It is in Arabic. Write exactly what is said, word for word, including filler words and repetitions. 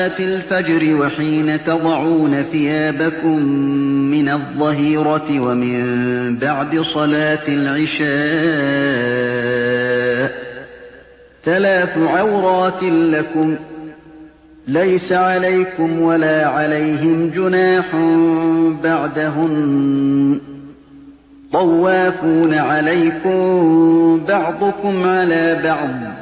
الفجر وحين تضعون ثيابكم من الظهيرة ومن بعد صلاة العشاء ثلاث عورات لكم ليس عليكم ولا عليهم جناح بعدهن طوافون عليكم بعضكم على بعض